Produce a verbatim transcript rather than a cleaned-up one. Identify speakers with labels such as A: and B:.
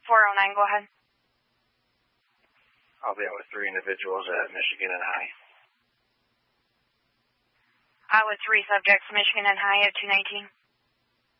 A: four oh nine, go ahead.
B: I'll be out with three individuals at Michigan and High.
A: Out with three subjects, Michigan and High at two nineteen.